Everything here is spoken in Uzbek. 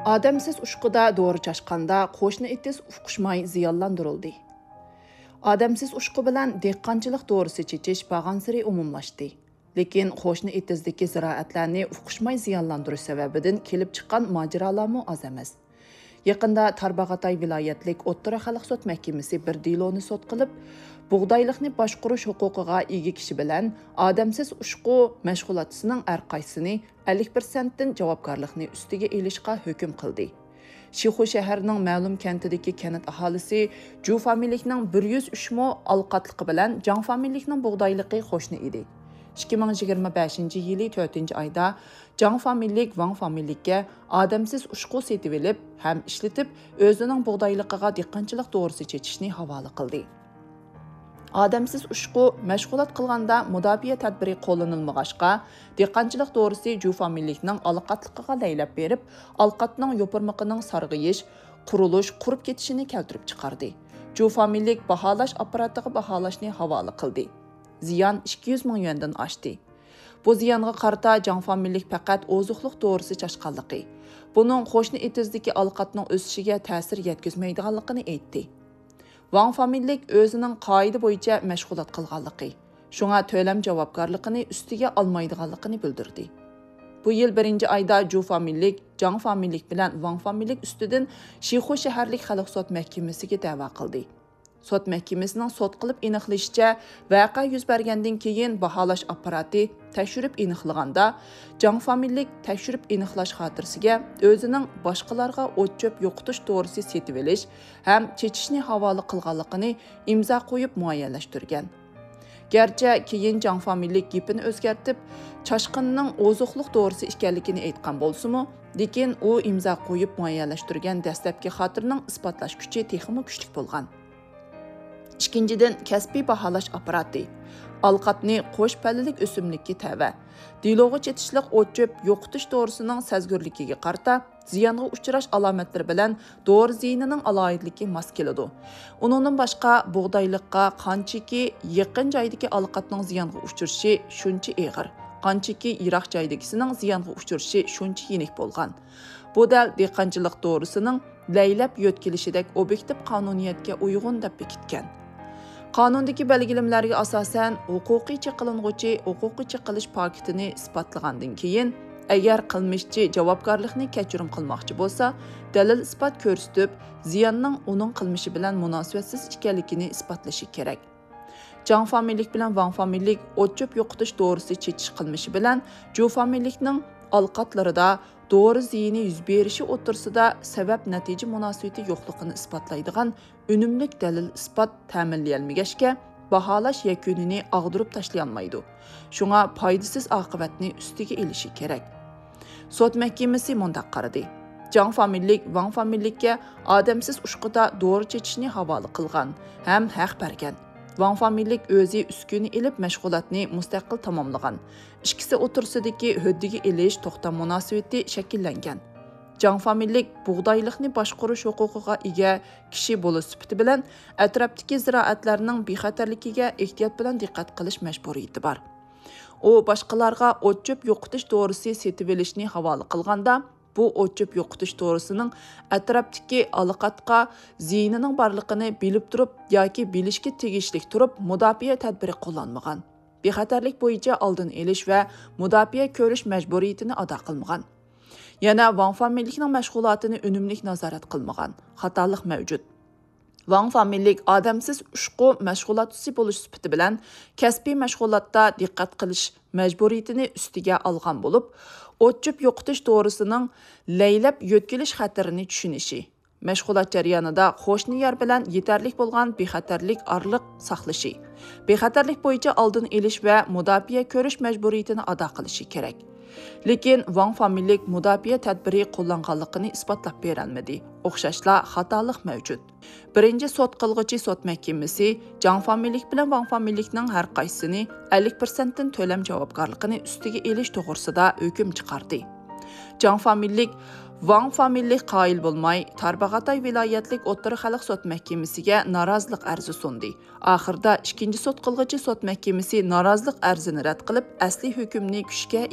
Odamsiz ushquda doğru chaşqanda qo'shni itis uqishmay ziyonlantirildi. Odamsiz ushqu bilan dehqonchilik doğrusi chechish bag'ansiri umumlashdi. Lekin qo'shni itizdagi ziroatlarni uqishmay ziyonlantirish sababidan kelib chiqqan mojarolarmi oz emas. Yaqinda Tarbag'atay viloyatlik O'rta xalq sud mahkamasi bir deloni sud qilib, bug'doylikni boshqarish huquqiga ega kishi bilan odamsiz ushqu mashg'ulotisining har qaysini 50% dan javobgarlikni ustiga elishga hukm qildi. Shixu shahrining ma'lum kentidagi kanat aholisi Ju familiyaning 103 mo alqatligi bilan Jang familiyaning bug'doyligi qo'shni edi. 2025 yili 4 ayda Jang familiyalik Wang familiyaga odamsiz ushqu setib olib, ham ishlatib, o'zining bug'doyligiga dehqonchilik to'g'risi chechishni havola qildi. Odamsiz ushqu mashg'ulot qilganda mudofaa tadbiri qo'llanilmag'achqa, dehqonchilik to'g'risi Ju familiyaning alqatligiga laylab berib, alqatning yo'pirmiqining sarg'iyish, qurilish, qurib ketishini keltirib chiqardi. Ju familiyalik baholash apparatiga baholashni havola qildi. Ziyon 200 ming yuandan oshdi. Bu ziyonga qarata Jang familiyalik faqat ozuqliq to'g'risi chashqanligi, buning qo'shni itizdagi alqatning o'sishiga ta'sir yetkazmaydiganligini aytdi. Wang familiyalik o'zining qoida bo'yicha mashg'ulot qilganligi, shunga to'lam javobgarligini ustiga olmaydiganligini bildirdi. Bu yil 1 ayda Ju familiyalik Jang familiyalik bilan Wang familiyalik ustidan Shixu shaharlik xalq sud mahkamasiga da'vo qildi. Sud mahkamasining sud qilib aniqlashicha, voqea yuz bergandan keyin baholash apparati tekshirib aniqlaganda, Jang familiyalik tekshirib aniqlash xotirasiga o'zining boshqalarga o't-cho'p yo'qotish to'g'risi setib olish ham chechishni havola qilganligini imzo qo'yib muayyanlashtirgan. Gerçi keyin Jang familiyalik gapini o'zgartib, chashqinning ozuqliq to'g'risi ekanligini aytgan bo'lsa-mu, lekin u imzo qo'yib muayyanlashtirgan dastlabki xotirning isbotlash kuchi texmi kuchli bo'lgan. Ikkinchidan, kasbiy baholash apparati alqatni qo'sh pallalik o'simlikka tava, diloga chetishliq o't-cho'p yo'qotish to'g'risining sezgirligiga qarta ziyonga uchrash alomatlari bilan doğru ziynining aloyidligi mos keladi. Uningdan boshqa bug'doylikqa qanchaki yaqin joydagi alqatning ziyonga uchrashi shuncha og'ir, qanchaki yiroq joydagisining ziyonga uchrashi shuncha yenik bo'lgan. Bu dal dehqonchilik to'g'risining laylab yo'tkilishidek obyektiv qonuniyatga uyg'un deb bekitgan. Qonundagi belgilimlarga asosan huquqiy qilinuvchi huquqiy qilish paketini isbotlagandan keyin, agar qilmishchi javobgarlikni kechirim qilmoqchi bo'lsa, dalil isbot ko'rsatib, ziyonning uning qilmishi bilan munosabatsiz ekanligini isbotlashi kerak. Jang familiyalik bilan Wang familiyalik o't-cho'p yo'qotish to'g'risi chechish qilmishi bilan Ju familiyalikning alqatlarida doğru ziyini yuz berishi o'tirsida sabab natija munosabati yo'qligini isbotlaydigan unumlik dalil isbot ta'minlayolmagachga baholash yakunini ag'dirib tashlay olmaydi. Shunga foydasiz oqibatni ustiga elishi kerak. Sud mahkamasi mundaq qaradi. Jang familiyalik Wang familiyakka odamsiz ushquda doğru chechishni havola qilgan, ham haq bergan. Wang familiyalik o'zi uskuni ilib mashg'ulotni mustaqil tamomlagan. Ikkisi o'tirsidagi huddiga elish to'xtam munosabati shakllangan. Jang familiyalik bug'doylikni boshqarish huquqiga ega kishi bo'lish sifati bilan atrofdagi ziroatlarning bexatarligiga ehtiyot bilan diqqat qilish majburiyati bor. U boshqalarga o't-cho'p yo'qotish to'g'risi setib olishni havola qilganda, bu o't-cho'p yo'qotish to'g'risining atrofdagi alqatga ziynining borligini bilib turib yoki bilishga tegishli turib mudofaa tadbiri qo'llanmagan. Bexatarlik bo'yicha oldin elish va mudofaa ko'rish majburiyatini ado qilmagan. Yana Wang familiyaning mashg'ulotini unumli nazorat qilmagan. Xatolik mavjud. Wang familiyalik odamsiz ushqu mashg'ulotchisi bo'lish sifati bilan kasbiy mashg'ulotda diqqat qilish majburiyatini ustiga olgan bo'lib, o't-cho'p yo'qotish to'g'risining laylab yo'tkilish xatarini tushunishi, mashg'ulot jarayonida qo'shni yer bilan yetarlik bo'lgan bexatarlik orliq saqlashi, bexatarlik bo'yicha oldin elish va mudofaa ko'rish majburiyatini ado qilishi kerak. Lekin Wang familiyalik mudofaa tadbiri qo'llanganligini isbotlab berolmadi. O'xshashla xatolik mavjud. Birinchi sud qilg'ichi sud mahkamasi Jang familiyalik bilan Wang familiyakning har qaysini 50% dan to'lam javobgarligini ustiga elish to'g'risida hukm chiqardi. Jang familiyalik Wang familiyalik qoyil bo'lmay, Tarbag'atay viloyatlik O'rta xalq sud mahkamasiga norozilik arzi sundi. Oxirida ikkinchi sud qilg'ichi sud mahkamasi norozilik arzini rad qilib, asli hukmni kuchga